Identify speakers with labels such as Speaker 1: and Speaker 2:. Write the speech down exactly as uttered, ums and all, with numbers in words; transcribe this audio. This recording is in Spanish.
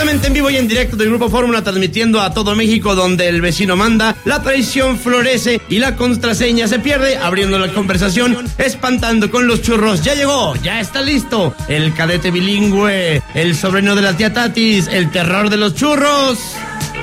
Speaker 1: Completamente en vivo y en directo del Grupo Fórmula, transmitiendo a todo México, donde el vecino manda, la traición florece y la contraseña se pierde, abriendo la conversación, espantando con los churros. Ya llegó, ya está listo, el cadete bilingüe, el sobrino de la tía Tatis, el terror de los churros.